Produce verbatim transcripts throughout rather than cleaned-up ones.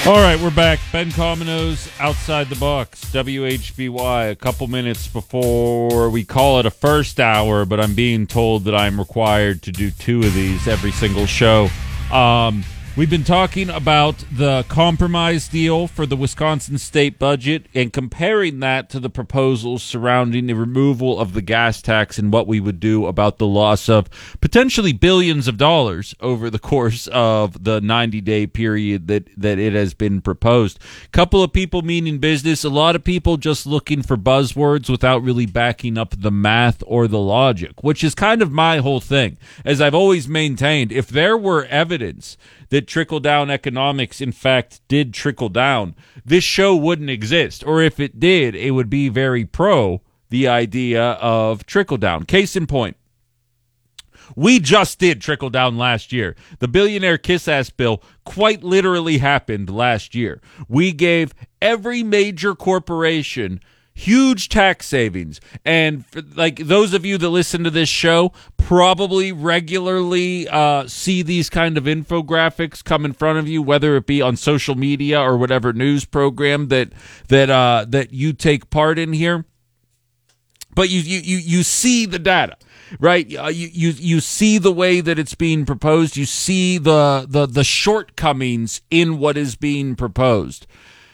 All right, we're back. Ben Comino's Outside the Box, W H B Y, a couple minutes before we call it a first hour, but I'm being told that I'm required to do two of these every single show. Um, we've been talking about the compromise deal for the Wisconsin state budget and comparing that to the proposals surrounding the removal of the gas tax and what we would do about the loss of potentially billions of dollars over the course of the ninety-day period that, that it has been proposed. Couple of people meaning business, a lot of people just looking for buzzwords without really backing up the math or the logic, which is kind of my whole thing. As I've always maintained, if there were evidence that trickle-down economics, in fact, did trickle down, this show wouldn't exist. Or if it did, it would be very pro the idea of trickle-down. Case in point, we just did trickle-down last year. The billionaire kiss-ass bill quite literally happened last year. We gave every major corporation huge tax savings. And for, like those of you that listen to this show probably regularly uh, see these kind of infographics come in front of you, whether it be on social media or whatever news program that that uh, that you take part in here. But you you you, you see the data. Right, uh, you, you you see the way that it's being proposed. You see the the the shortcomings in what is being proposed.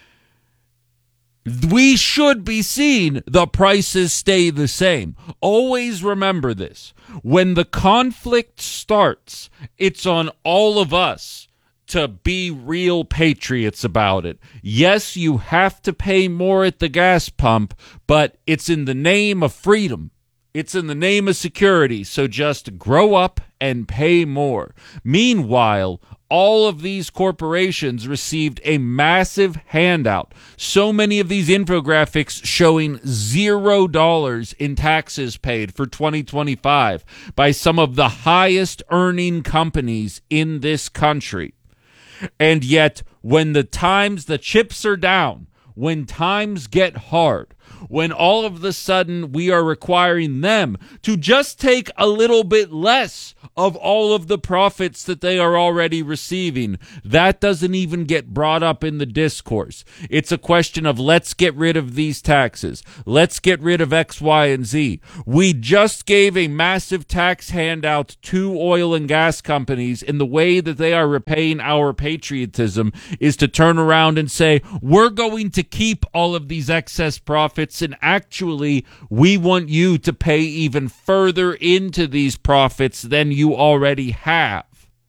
We should be seeing the prices stay the same. Always remember this. When the conflict starts, it's on all of us to be real patriots about it. Yes, you have to pay more at the gas pump, but it's in the name of freedom. It's in the name of security, so just grow up and pay more. Meanwhile, all of these corporations received a massive handout. So many of these infographics showing zero dollars in taxes paid for twenty twenty-five by some of the highest earning companies in this country. And yet, when the times, the chips are down, when times get hard, when all of a sudden we are requiring them to just take a little bit less of all of the profits that they are already receiving, that doesn't even get brought up in the discourse. It's a question of let's get rid of these taxes. Let's get rid of X, Y, and Z. We just gave a massive tax handout to oil and gas companies, and the way that they are repaying our patriotism is to turn around and say, we're going to keep all of these excess profits, and actually we want you to pay even further into these profits than you already have.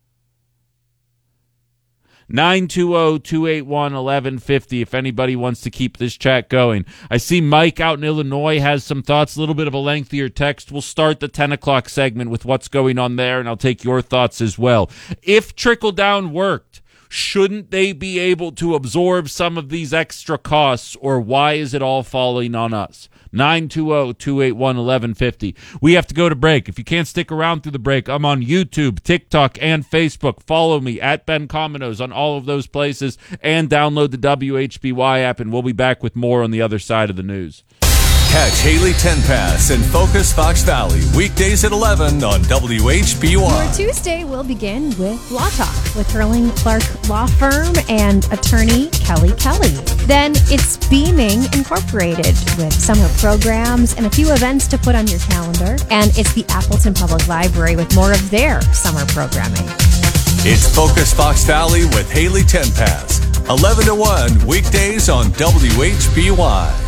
nine two zero, two eight one, one one five zero if anybody wants to keep this chat going. I see Mike out in Illinois has some thoughts, a little bit of a lengthier text. We'll start the ten o'clock segment with what's going on there, and I'll take your thoughts as well. If trickle-down worked, shouldn't they be able to absorb some of these extra costs, or why is it all falling on us? nine two zero, two eight one, one one five zero. We have to go to break. If you can't stick around through the break, I'm on YouTube, TikTok, and Facebook. Follow me at Ben Cominos on all of those places, and download the W H B Y app, and we'll be back with more on the other side of the news. Catch Haley Tenpass and Focus Fox Valley weekdays at eleven on W H B Y. Your Tuesday will begin with Law Talk with Hurling Clark Law Firm and attorney Kelly Kelly. Then it's Beaming Incorporated with summer programs and a few events to put on your calendar. And it's the Appleton Public Library with more of their summer programming. It's Focus Fox Valley with Haley Tenpass, eleven to one weekdays on W H B Y.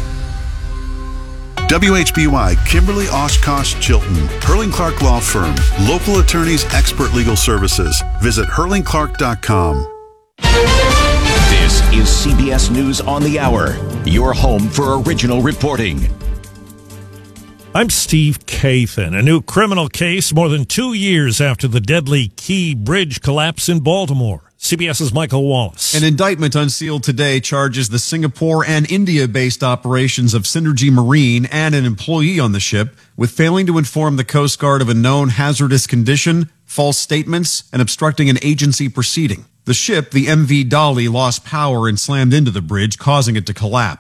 W H B Y, Kimberly Oshkosh Chilton, Hurling Clark Law Firm, local attorneys, expert legal services. Visit hurling clark dot com. This is C B S News on the Hour, your home for original reporting. I'm Steve Kathan. A new criminal case more than two years after the deadly Key Bridge collapse in Baltimore. CBS's Michael Wallace. An indictment unsealed today charges the Singapore and India-based operations of Synergy Marine and an employee on the ship with failing to inform the Coast Guard of a known hazardous condition, false statements, and obstructing an agency proceeding. The ship, the M V Dolly, lost power and slammed into the bridge, causing it to collapse.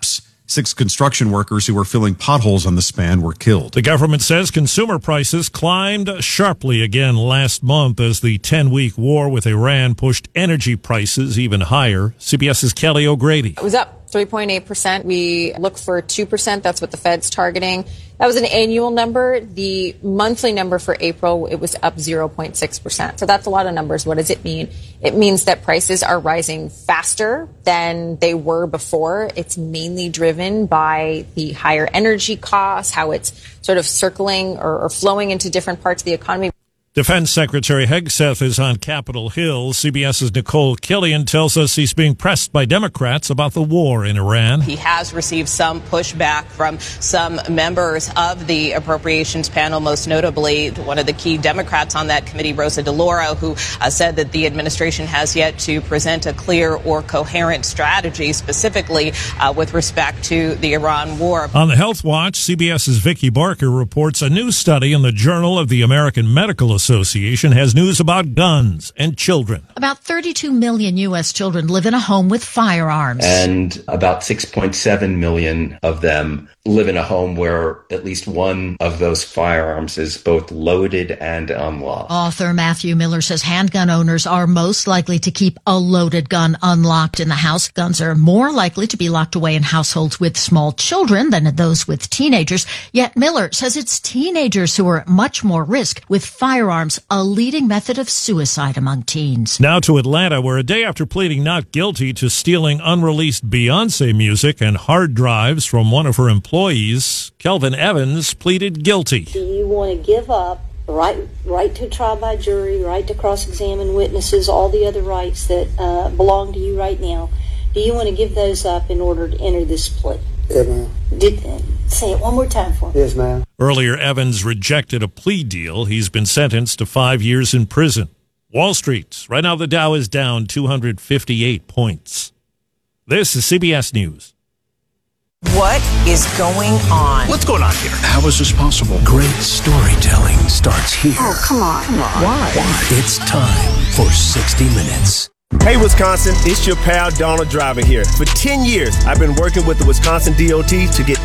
Six construction workers who were filling potholes on the span were killed. The government says consumer prices climbed sharply again last month as the ten-week war with Iran pushed energy prices even higher. CBS's Kelly O'Grady. It was up three point eight percent. We look for two percent. That's what the Fed's targeting. That was an annual number. The monthly number for April, it was up zero point six percent. So that's a lot of numbers. What does it mean? It means that prices are rising faster than they were before. It's mainly driven by the higher energy costs, how it's sort of circling or, or flowing into different parts of the economy. Defense Secretary Hegseth is on Capitol Hill. CBS's Nicole Killian tells us he's being pressed by Democrats about the war in Iran. He has received some pushback from some members of the appropriations panel, most notably one of the key Democrats on that committee, Rosa DeLauro, who uh, said that the administration has yet to present a clear or coherent strategy, specifically uh, with respect to the Iran war. On the Health Watch, CBS's Vicki Barker reports a new study in the Journal of the American Medical Association. Association has news about guns and children. About thirty-two million U S children live in a home with firearms. And about six point seven million of them live in a home where at least one of those firearms is both loaded and unlocked. Author Matthew Miller says handgun owners are most likely to keep a loaded gun unlocked in the house. Guns are more likely to be locked away in households with small children than in those with teenagers. Yet Miller says it's teenagers who are at much more risk, with firearms a leading method of suicide among teens. Now to Atlanta, where a day after pleading not guilty to stealing unreleased Beyonce music and hard drives from one of her employees, Kelvin Evans pleaded guilty. Do you want to give up the right, right to trial by jury, right to cross-examine witnesses, all the other rights that uh, belong to you right now? Do you want to give those up in order to enter this plea? Yes, ma'am. Did, uh, say it one more time for me. Yes, ma'am. Earlier, Evans rejected a plea deal. He's been sentenced to five years in prison. Wall Street. Right now, the Dow is down two hundred fifty-eight points. This is C B S News. What is going on? What's going on here? How is this possible? Great storytelling starts here. Oh, come on. Come on. Why? Why? It's time for sixty minutes. Hey, Wisconsin, it's your pal Donald Driver here. For ten years, I've been working with the Wisconsin D O T to get